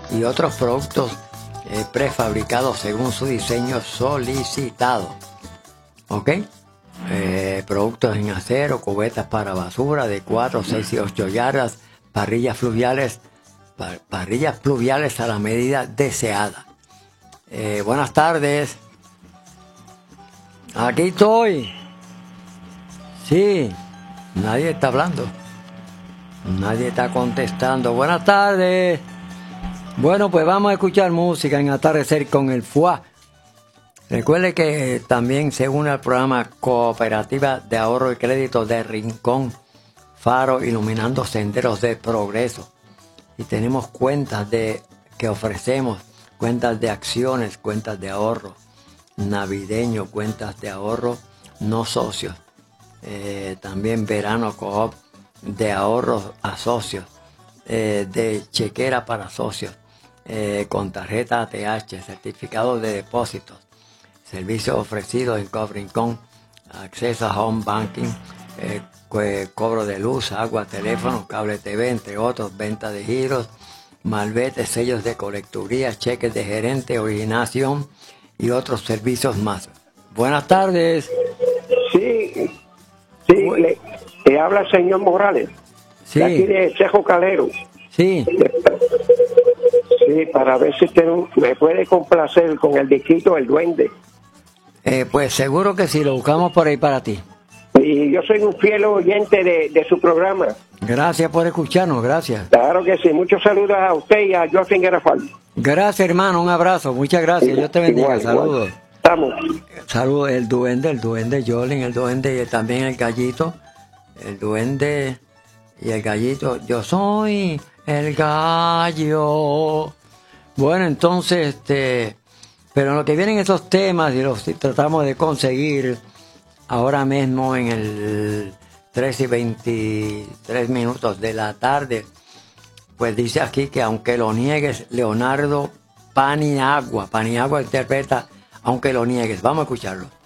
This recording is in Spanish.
y otros productos prefabricados según su diseño solicitado. ¿Ok? Productos en acero, cubetas para basura de 4, 6 y 8 yardas, parrillas fluviales a la medida deseada. Buenas tardes. Aquí estoy. Sí, nadie está hablando. Nadie está contestando. Buenas tardes. Bueno, pues vamos a escuchar música en Atardecer con el FUA. Recuerde que también se une al programa Cooperativa de Ahorro y Crédito de Rincón Faro, iluminando senderos de progreso. Y tenemos cuentas que ofrecemos, cuentas de acciones, cuentas de ahorro navideño, cuentas de ahorro no socios. También verano coop de ahorros a socios, de chequera para socios, con tarjeta ATH, certificado de depósitos, servicios ofrecidos en Coop Rincón, acceso a home banking, cobro de luz, agua, teléfono, cable TV, entre otros, venta de giros, malvetes, sellos de colecturía, cheques de gerente, originación y otros servicios más. Buenas tardes. Sí, le habla el señor Morales. Sí. De aquí de Cejo Calero. Sí. Sí, para ver si usted me puede complacer con el disquito El Duende. Pues seguro que sí, lo buscamos por ahí para ti. Y yo soy un fiel oyente de su programa. Gracias por escucharnos, gracias. Claro que sí, muchos saludos a usted y a Joaquín Garafal. Gracias, hermano, un abrazo, muchas gracias, Dios te bendiga, Igual, saludos. Igual. Estamos. Saludos, el duende Jolin, el duende y también el gallito, el duende y el gallito. Yo soy el gallo. Bueno, entonces, pero en lo que vienen esos temas y los tratamos de conseguir ahora mismo en el 3 y 23 minutos de la tarde, pues dice aquí que aunque lo niegues, Leonardo Paniagua interpreta Aunque lo niegues. Vamos a escucharlo.